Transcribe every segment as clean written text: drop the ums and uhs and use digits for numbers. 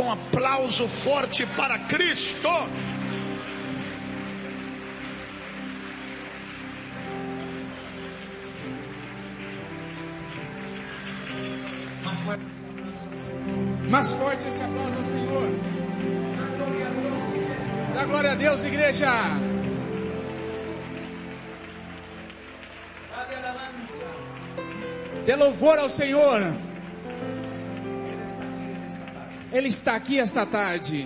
um aplauso forte para Cristo. Mais forte esse aplauso ao Senhor. Dá glória a Deus, igreja. Dê louvor ao Senhor. Ele está aqui esta tarde.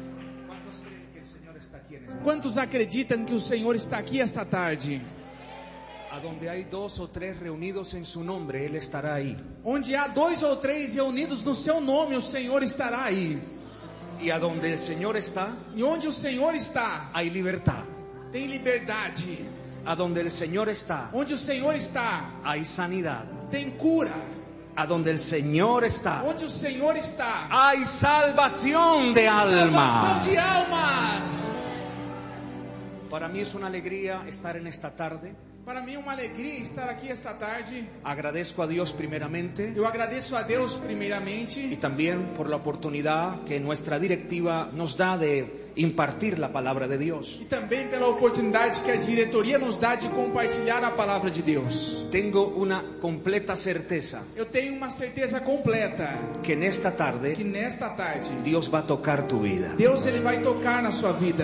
Quantos acreditam que o Senhor está aqui esta tarde? Donde hay 2 o 3 reunidos en su nombre, Él estará ahí. Onde há 2 ou 3 reunidos no seu nome, o Senhor estará aí. Y a donde el Señor está, E onde o Senhor está, hay libertad. tem liberdade. A donde el Señor está, Onde o Senhor está, hay sanidad. tem cura. A donde el Señor está, Onde o Senhor está, hay salvación de salvação almas. de almas. Para mí es una alegría estar en esta tarde. Para mim é uma alegria estar aqui esta tarde. Agradezco a Dios primeramente Eu agradeço a Deus y primeiramente también por la oportunidad que nuestra directiva nos da de impartir la palabra de Dios. e também pela oportunidade que a diretoria nos dá de compartilhar a palavra de Deus. Tengo una completa certeza Eu tenho uma certeza completa que en esta tarde que nesta tarde Dios va a tocar tu vida. Deus ele vai tocar na sua vida.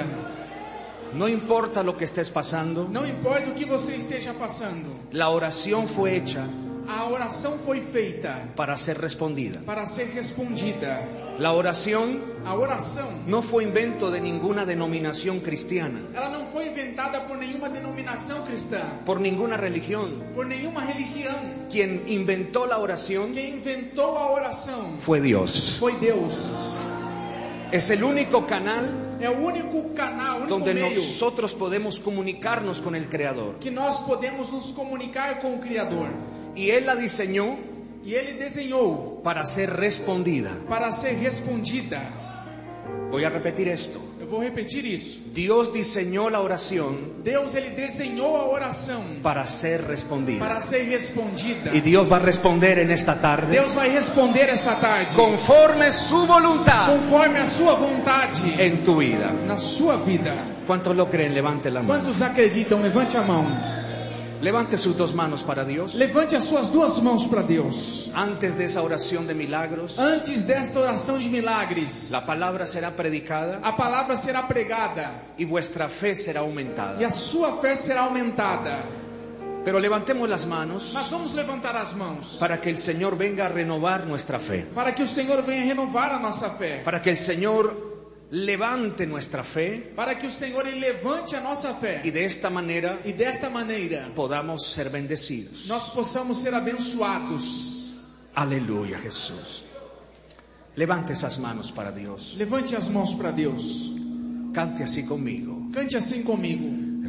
No importa lo que estés pasando, Não importa o que você esteja passando, la oración fue hecha a oração foi feita para ser respondida. para ser respondida. La oración A oração, no fue invento de ninguna denominación cristiana, ela não foi inventada por nenhuma denominação cristã, por ninguna religión. por nenhuma religião. Quien inventó la oración Quem inventou a oração fue Dios. foi Deus. Es el único canal É o único canal, o único donde meio nosotros podemos comunicarnos con el Creador. que nós podemos nos comunicar com o Criador. Y Él la diseñó E Ele desenhou para ser respondida. para ser respondida. Voy a repetir esto. Eu vou repetir isso. Dios diseñó la oración Deus ele desenhou a oração para ser respondida. para ser respondida. Y Dios va a responder en esta tarde Deus vai responder esta tarde conforme su voluntad conforme a sua vontade en tu vida. na sua vida. ¿Cuántos lo creen? Levante la mano. Quantos acreditam? Levante a mão. Levante sus 2 manos para Dios. Levante as suas 2 mãos para Deus. Antes de esa oración de milagros, Antes desta oração de milagres, la palabra será predicada a palavra será pregada y vuestra fe será e aumentada. a sua fé será aumentada. Pero levantemos las manos Mas vamos levantar as mãos para que el Señor venga a renovar nuestra fe. para que o Senhor venha renovar a nossa fé. Para que el Señor levante nuestra fe Para que o Senhor ele levante a nossa y fé. de esta manera E desta maneira podamos ser bendecidos. nós possamos ser abençoados. Aleluya, Jesús. Levante esas manos para Dios. Levante as mãos para Deus. Cante así conmigo. Cante assim comigo.